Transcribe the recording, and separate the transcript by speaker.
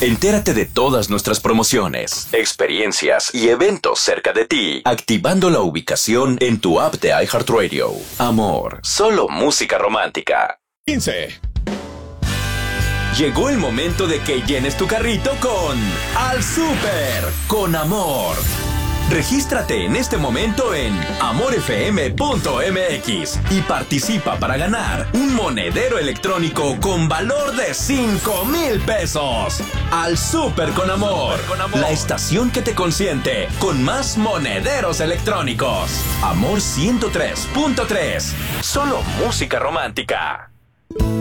Speaker 1: Entérate de todas nuestras promociones, experiencias y eventos cerca de ti, activando la ubicación en tu app de iHeartRadio. Amor, solo música romántica.
Speaker 2: 15.
Speaker 1: Llegó el momento de que llenes tu carrito con Al Súper con Amor. Regístrate en este momento en amorfm.mx y participa para ganar un monedero electrónico con valor de 5,000 pesos. Al Súper con Amor, la estación que te consiente con más monederos electrónicos. Amor 103.3, solo música romántica.